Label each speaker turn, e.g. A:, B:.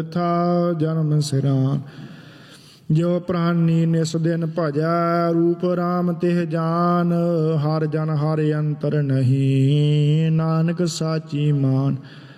A: ਥਾ ਜਨਮ ਸਿਰਾਂ। ਜੋ ਪ੍ਰਾਨੀ ਨਿਸ ਦਿਨ ਭਜੈ ਰੂਪ ਰਾਮ ਤਿਹ ਜਾਨ। ਹਰ ਜਨ ਹਰ ਅੰਤਰ ਨਹੀਂ ਨਾਨਕ ਸਾਚੀ ਮਾਨ।